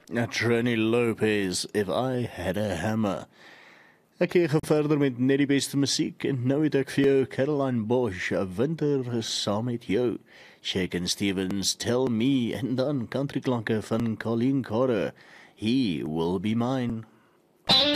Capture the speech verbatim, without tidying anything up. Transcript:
Trini Lopez, If I Had a Hammer. Ek gaan verder met net die beste musiek en nou het ek vir jou Caroline Bosch, 'n winter saam met jou. Shakin' Stevens, Tell Me, en dan countryklanke van Colleen Carter, He Will Be Mine.